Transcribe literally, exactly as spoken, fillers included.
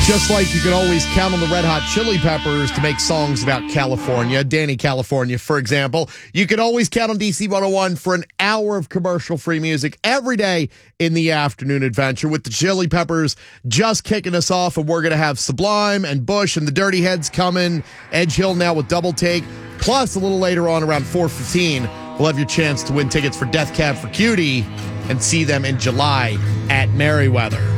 Just like you can always count on the Red Hot Chili Peppers to make songs about California, Danny California, for example, you can always count on D C one oh one for an hour of commercial-free music every day in the afternoon adventure with the Chili Peppers just kicking us off, and we're going to have Sublime and Bush and the Dirty Heads coming, Edge Hill now with Double Take, plus a little later on around four fifteen, we'll have your chance to win tickets for Death Cab for Cutie and see them in July at Merriweather.